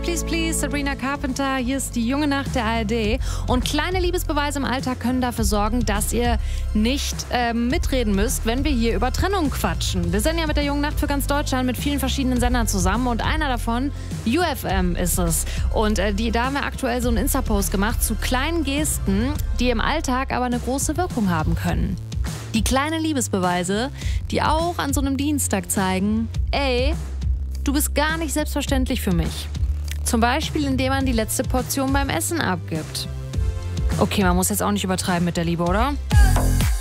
Please, Please, Sabrina Carpenter. Hier ist die junge Nacht der ARD. Und kleine Liebesbeweise im Alltag können dafür sorgen, dass ihr nicht mitreden müsst, wenn wir hier über Trennung quatschen. Wir sind ja mit der jungen Nacht für ganz Deutschland mit vielen verschiedenen Sendern zusammen und einer davon, UFM, ist es. Und da haben wir aktuell so einen Insta-Post gemacht zu kleinen Gesten, die im Alltag aber eine große Wirkung haben können. Die kleinen Liebesbeweise, die auch an so einem Dienstag zeigen, ey, du bist gar nicht selbstverständlich für mich. Zum Beispiel, indem man die letzte Portion beim Essen abgibt. Okay, man muss jetzt auch nicht übertreiben mit der Liebe, oder?